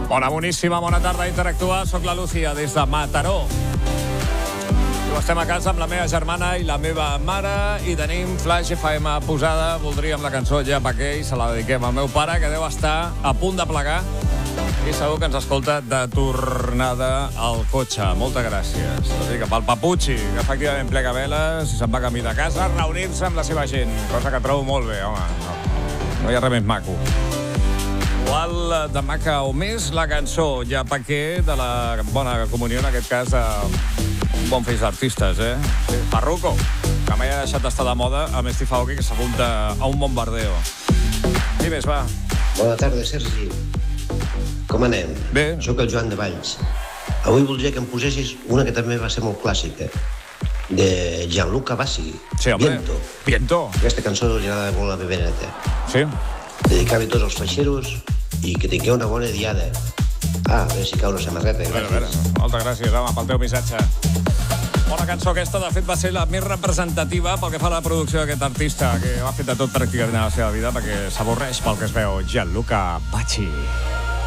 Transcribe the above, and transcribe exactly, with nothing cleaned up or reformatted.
Bona, boníssima, bona tarda a Interactuar. Soc la Lúcia, des de Mataró. I estem a casa amb la meva germana i la meva mare i tenim Flash F M posada. Voldríem la cançó Ja pa' què i se la dediquem al meu pare, que deu estar a punt de plegar i segur que ens escolta de tornada al cotxe. Moltes gràcies. O sigui que pel Papucci, que efectivament plega veles i se'n va camí de casa a reunir-se amb la seva gent, cosa que trobo molt bé, home. No, no hi ha res més maco. Igual de maca o més la cançó Ja pa' què de la Bona Comunió, en aquest cas un bon feix d'artistes, eh? Sí. Farruko, que mai ha deixat d'estar de moda, amb Steve Aoki, que s'apunta a un bombardeo. Qui més, va? Bona tarda, Sergi. Com anem? Bé. Soc el Joan de Valls. Avui voldria que em posessis una que també va ser molt clàssica, de Gianluca Bassi. Sí, home. Viento. Viento. Aquesta cançó li agrada molt a la meva neta. Sí. Dedicar-li tots els feixeros i que tingueu una bona diada. Ah, a veure si cau una samarreta. A veure, a veure. Moltes gràcies, home, pel teu missatge. Bona cançó aquesta, de fet, va ser la més representativa pel que fa a la producció d'aquest artista, que ha fet de tot pràcticament a la seva vida, perquè s'avorreix pel que es veu Gianluca Bassi.